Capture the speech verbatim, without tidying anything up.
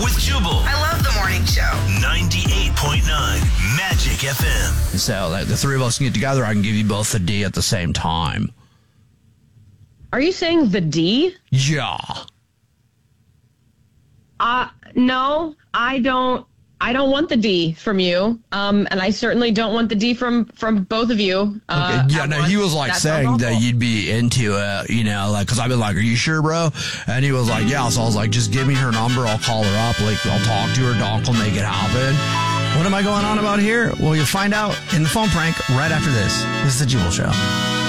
with Jubal. I love the morning show. ninety-eight point nine Magic F M. So like, the three of us can get together. I can give you both the D at the same time. Are you saying the D? Yeah. Uh, no, I don't. I don't want the D from you, um, and I certainly don't want the D from, from both of you. Uh, okay. Yeah, no, once. he was like That saying that you'd be into it, you know, like, cause I've been like, are you sure, bro? And he was like, yeah. So I was like, just give me her number. I'll call her up. Like, I'll talk to her. Doc will make it happen. What am I going on about here? Well, you'll find out in the phone prank right after this. This is the Jubal Show.